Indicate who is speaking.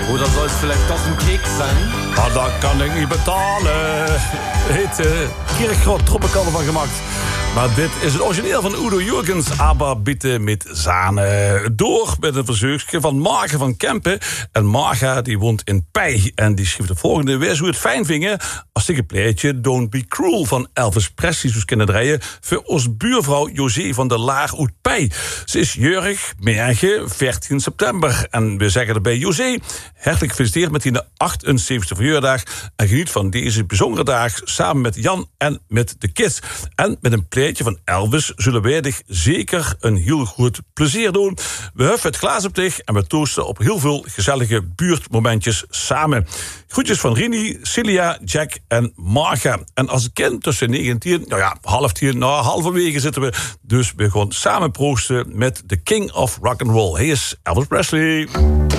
Speaker 1: Oder soll es vielleicht doch ein Keks sein?
Speaker 2: Maar dat kan ik niet betalen. Heet Kirchhoff Tropical van gemaakt. Maar dit is het origineel van Udo Jürgens. Aber bitte met Sahne. Door met een verzoekje van Marga van Kempen. En Marga die woont in Pij. En die schreef de volgende. Wees hoe het fijn vingen als ik een pleitje Don't Be Cruel van Elvis Presley zou kunnen draaien. Voor ons buurvrouw José van der Laar uit Pij. Ze is jeurig, morgen 14 september. En we zeggen erbij José, hartelijk gefeliciteerd met die 78e verjaardag. En geniet van deze bijzondere dag samen met Jan en met de kids. En met een pleitje van Elvis zullen wij zich zeker een heel goed plezier doen. We heffen het glaas op zich en we toosten op heel veel gezellige buurtmomentjes samen. Groetjes van Rini, Celia, Jack en Marga. En als kind tussen 9 en 10, halverwege zitten we. Dus we gaan samen proosten met de King of Rock'n'Roll. Hij is Elvis Presley.